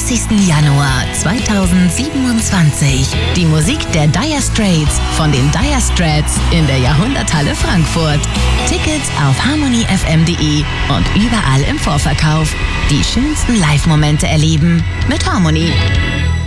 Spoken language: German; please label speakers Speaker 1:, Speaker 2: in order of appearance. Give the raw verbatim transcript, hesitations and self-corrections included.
Speaker 1: zwanzigsten Januar zweitausendsiebenundzwanzig. Die Musik der Dire Straits von den Dire Straits in der Jahrhunderthalle Frankfurt. Tickets auf harmony f m punkt d e und überall im Vorverkauf. Die schönsten Live-Momente erleben mit Harmony.